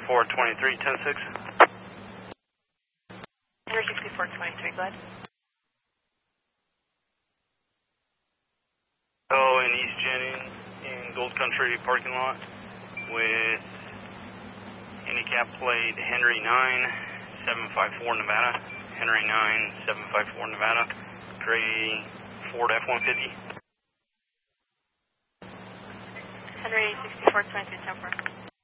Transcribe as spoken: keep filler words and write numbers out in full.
sixty-four twenty-three, ten six. Henry sixty-four twenty-three, go ahead. Oh, in East Jennings, in Gold Country parking lot with handicap plate Henry nine seven five four Nevada. Henry nine seven five four Nevada. Gray Ford F one fifty. Henry sixty-four twenty-three, ten four.